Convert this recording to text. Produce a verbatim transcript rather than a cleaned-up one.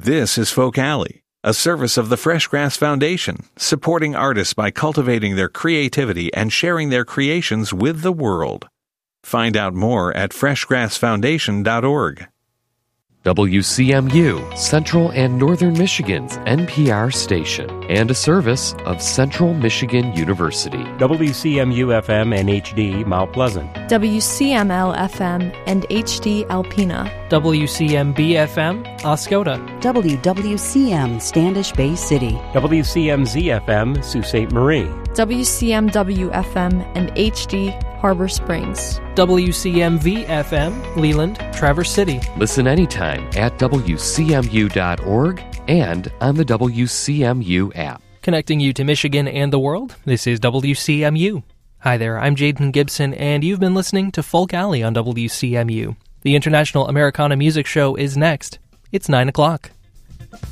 This is Folk Alley, a service of the Fresh Grass Foundation, supporting artists by cultivating their creativity and sharing their creations with the world. Find out more at fresh grass foundation dot org. W C M U, Central and Northern Michigan's N P R station, and a service of Central Michigan University. W C M U F M and H D Mount Pleasant. W C M L F M and H D Alpena. W C M B F M Oscoda. W W C M Standish Bay City. W C M Z F M Sault Ste. Marie. W C M W F M and H D Harbor Springs. W C M V F M Leland, Traverse City. Listen anytime at W C M U dot org and on the W C M U app. Connecting you to Michigan and the world, this is W C M U. Hi there, I'm Jaden Gibson, and you've been listening to Folk Alley on W C M U. The International Americana Music Show is next. It's nine o'clock.